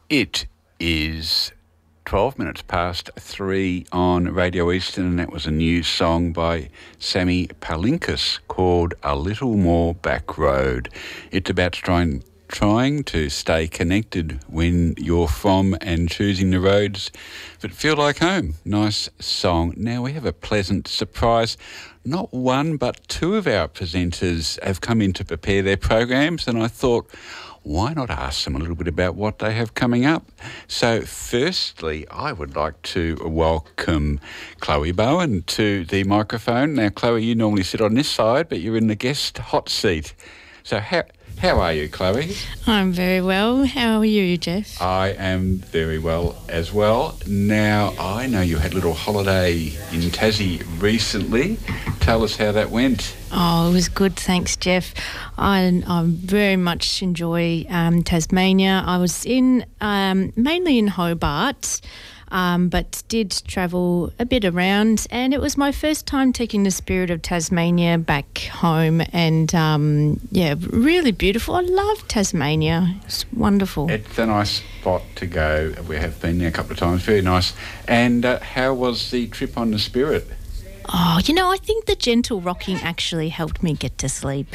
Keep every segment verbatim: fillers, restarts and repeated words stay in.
It is twelve minutes past three on Radio Eastern, and that was a new song by Sammy Palinkas called A Little More Back Road. It's about trying, trying to stay connected when you're from and choosing the roads that feel like home. Nice song. Now we have a pleasant surprise. Not one but two of our presenters have come in to prepare their programs, and I thought, why not ask them a little bit about what they have coming up? So firstly, I would like to welcome Chloe Bowen to the microphone. Now, Chloe, you normally sit on this side, but you're in the guest hot seat. So how how are you, Chloe? I'm very well. How are you, Jeff? I am very well as well. Now, I know you had a little holiday in Tassie recently. Tell us how that went. Oh, it was good, thanks, Jeff. I, I very much enjoy um, Tasmania. I was in um, mainly in Hobart, um, but did travel a bit around, and it was my first time taking the spirit of Tasmania back home, and um, yeah, really beautiful. I love Tasmania. It's wonderful. It's a nice spot to go. We have been there a couple of times. Very nice. And uh, how was the trip on the Spirit? Oh, you know, I think the gentle rocking actually helped me get to sleep.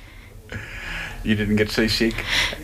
You didn't get seasick?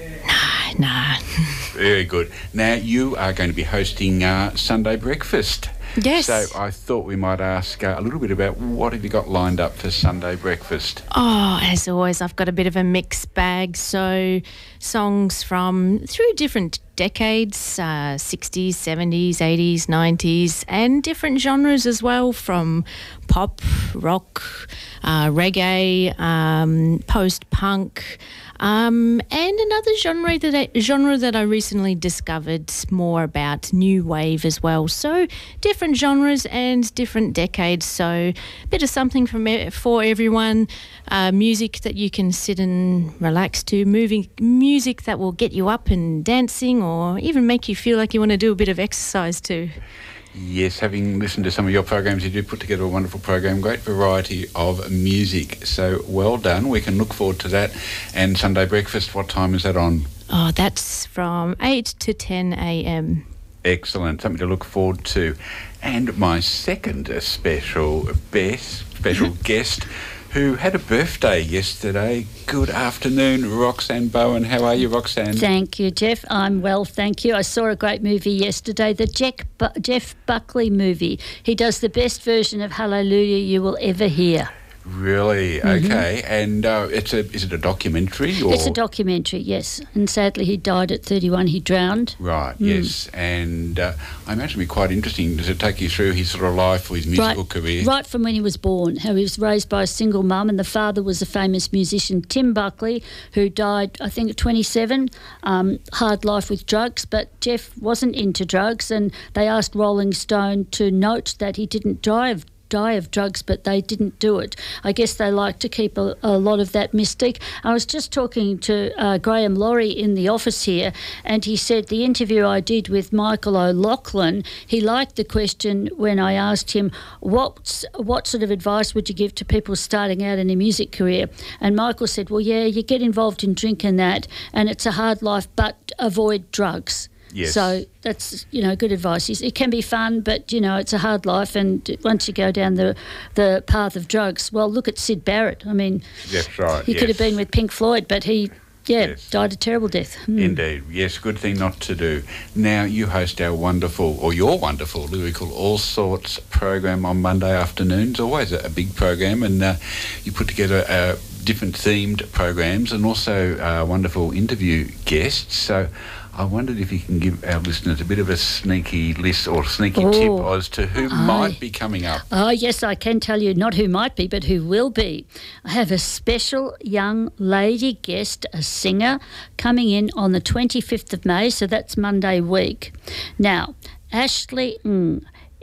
No, no. Very good. Now, you are going to be hosting uh, Sunday Breakfast. Yes. So I thought we might ask uh, a little bit about what have you got lined up for Sunday Breakfast? Oh, as always, I've got a bit of a mixed bag. So songs from through different decades, uh, sixties, seventies, eighties, nineties, and different genres as well, from pop, rock, uh, reggae, um, post-punk, um, and another genre that I, genre that I recently discovered more about, new wave as well. So different genres and different decades. So a bit of something from for everyone. Uh, music that you can sit and relax to, moving music that will get you up and dancing, or even make you feel like you want to do a bit of exercise too. Yes, having listened to some of your programs, you do put together a wonderful program, great variety of music. So well done. We can look forward to that. And Sunday Breakfast, what time is that on? Oh, that's from eight to ten a.m. Excellent. Something to look forward to. And my second special best, special guest, who had a birthday yesterday. Good afternoon, Roxanne Bowen. How are you, Roxanne? Thank you, Jeff. I'm well, thank you. I saw a great movie yesterday, the Jack Bu- Jeff Buckley movie. He does the best version of Hallelujah you will ever hear. Really? Mm-hmm. Okay. And uh, it's a is it a documentary? Or? It's a documentary, yes. And sadly, he died at thirty-one. He drowned. Right, mm. yes. And uh, I imagine it'd be quite interesting. Does it take you through his sort of life or his musical right, career? Right from when he was born, how he was raised by a single mum, and the father was a famous musician, Tim Buckley, who died, I think, at twenty-seven. Um, hard life with drugs, but Jeff wasn't into drugs, and they asked Rolling Stone to note that he didn't die of die of drugs, but they didn't do it. I guess they like to keep a, a lot of that mystique. I was just talking to uh, Graham Laurie in the office here, and he said the interview I did with Michael O'Loughlin, he liked the question when I asked him, what, what sort of advice would you give to people starting out in a music career? And Michael said, well, yeah, you get involved in drink and that, and it's a hard life, but avoid drugs. Yes. So that's, you know, good advice. It can be fun, but, you know, it's a hard life, and once you go down the the path of drugs, well, look at Syd Barrett. I mean, that's right. He yes. could have been with Pink Floyd, but he, yeah, yes. died a terrible death. Mm. Indeed. Yes, good thing not to do. Now, you host our wonderful, or your wonderful, Lyrical All Sorts program on Monday afternoons, always a, a big program, and uh, you put together uh, different themed programs and also uh, wonderful interview guests. So I wondered if you can give our listeners a bit of a sneaky list or sneaky oh, tip as to who I, might be coming up. Oh, yes, I can tell you, not who might be, but who will be. I have a special young lady guest, a singer, coming in on the twenty-fifth of May, so that's Monday week. Now, Ashley Ng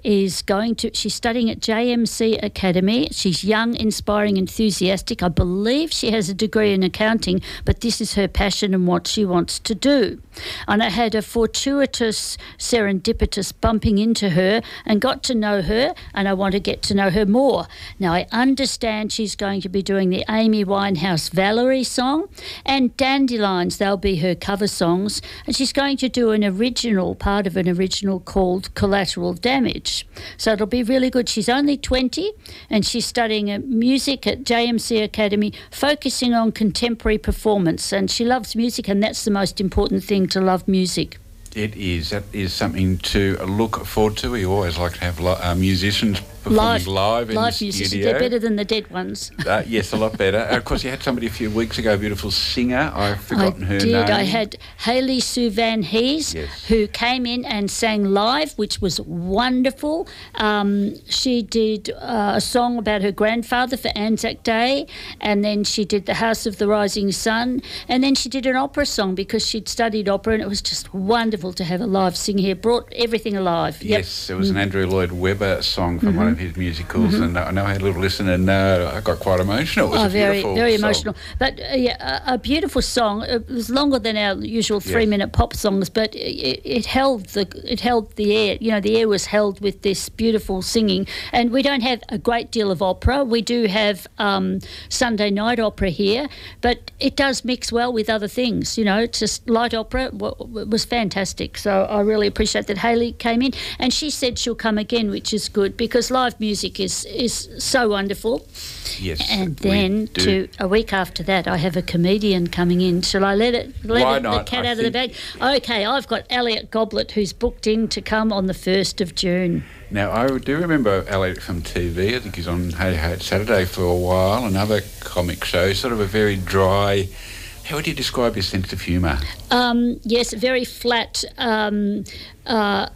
is going to, she's studying at J M C Academy. She's young, inspiring, enthusiastic. I believe she has a degree in accounting, but this is her passion and what she wants to do. And I had a fortuitous, serendipitous bumping into her and got to know her, and I want to get to know her more. Now, I understand she's going to be doing the Amy Winehouse Valerie song, and Dandelions, they'll be her cover songs, and she's going to do an original, part of an original called Collateral Damage. So it'll be really good. She's only twenty, and she's studying uh, music at J M C Academy, focusing on contemporary performance, and she loves music, and that's the most important thing, to love music. It is. That is something to look forward to. We always like to have li- uh, musicians performing live, live in live the musicians. studio. They're better than the dead ones. Uh, yes, a lot better. Uh, of course, you had somebody a few weeks ago, a beautiful singer. I've forgotten I her did. name. I had Hayley Sue Van Hees, yes. who came in and sang live, which was wonderful. Um, she did uh, a song about her grandfather for Anzac Day, and then she did The House of the Rising Sun, and then she did an opera song because she'd studied opera, and it was just wonderful to have a live singer here. Brought everything alive. Yes, yep. it was an Andrew Lloyd Webber song from mm-hmm. one of his musicals, mm-hmm. and I know I had a little listen, and uh, I got quite emotional. It was oh, a very, beautiful very song. emotional. But uh, yeah, a, a beautiful song. It was longer than our usual three-minute yes. pop songs, but it, it held the it held the air. You know, the air was held with this beautiful singing. And we don't have a great deal of opera. We do have um, Sunday night opera here, but it does mix well with other things. You know, it's just light opera w- was fantastic. So I really appreciate that Hayley came in, and she said she'll come again, which is good because live music is is so wonderful. Yes. And then to a week after that, I have a comedian coming in. Shall I let it let Why it, not? the cat I out of the bag? Okay, I've got Elliot Goblet, who's booked in to come on the first of June. Now, I do remember Elliot from T V. I think he's on Hey Hey It's Saturday for a while, another comic show, sort of a very dry. How would you describe his sense of humour? Um, yes, very flat. Um, uh,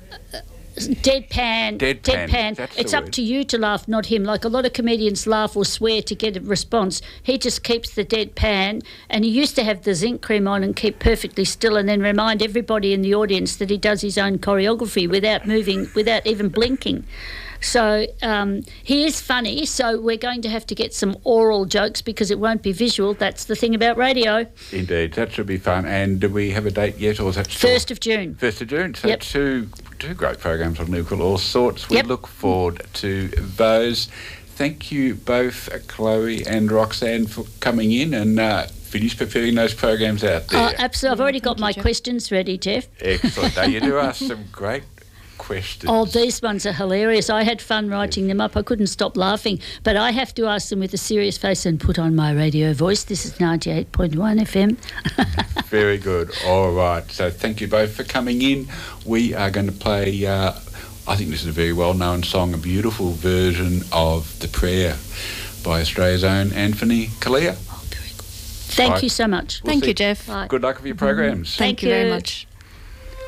Deadpan, deadpan. deadpan. It's up word. to you to laugh, not him. Like a lot of comedians laugh or swear to get a response. He just keeps the deadpan, and he used to have the zinc cream on and keep perfectly still, and then remind everybody in the audience that he does his own choreography without moving, without even blinking. So um, he is funny, so we're going to have to get some oral jokes because it won't be visual. That's the thing about radio. Indeed, that should be fun. And do we have a date yet, or is that still... First of June. First of June. So yep. two two great programs on Liverpool All Sorts. We yep. look forward to those. Thank you both, Chloe and Roxanne, for coming in and uh, finish preparing those programs out there. Uh, absolutely. I've already got Thank my you, Jeff. questions ready, Jeff. Excellent. Now, you do ask some great questions. Oh, these ones are hilarious. I had fun writing them up. I couldn't stop laughing. But I have to ask them with a serious face and put on my radio voice. This is ninety-eight point one F M. Very good. All right. So thank you both for coming in. We are going to play, uh, I think this is a very well-known song, a beautiful version of The Prayer by Australia's own Anthony Kalia. Oh, very good. Thank right. you so much. We'll Thank see. you, Jeff. Bye. Good luck with your programs. Thank, Thank you very much.